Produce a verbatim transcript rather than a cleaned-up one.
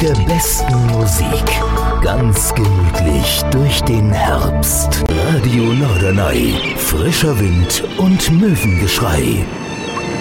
der besten Musik. Ganz gemütlich durch den Herbst. Radio Norderney. Frischer Wind und Möwengeschrei.